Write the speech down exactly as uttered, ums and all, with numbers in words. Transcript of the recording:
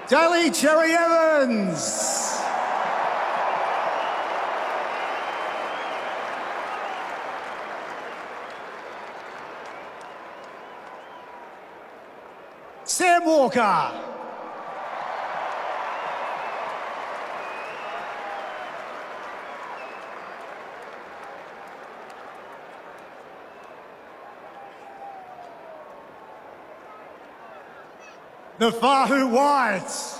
Daly Cherry Evans. Sam Walker. The Fahu White.